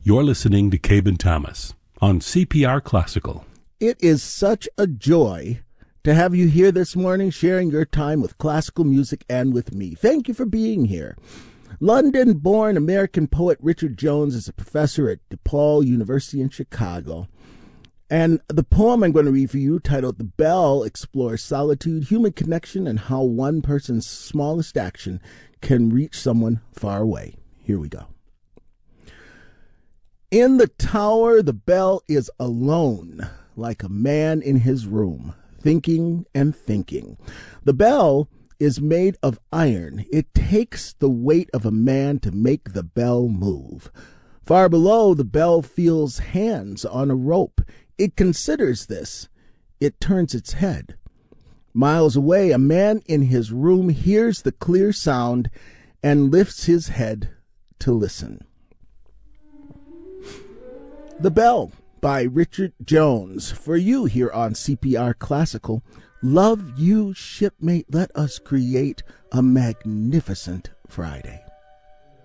You're listening to Cabe and Thomas on CPR Classical. It is such a joy to have you here this morning sharing your time with classical music and with me. Thank you for being here. London-born American poet Richard Jones is a professor at DePaul University in Chicago. And the poem I'm going to read for you, titled The Bell, explores solitude, human connection, and how one person's smallest action can reach someone far away. Here we go. In the tower, the bell is alone, like a man in his room, thinking and thinking. The bell is made of iron. It takes the weight of a man to make the bell move. Far below, the bell feels hands on a rope. It considers this. It turns its head. Miles away, a man in his room hears the clear sound and lifts his head to listen. The Bell by Richard Jones. For you here on CPR Classical. Love you, shipmate. Let us create a magnificent Friday.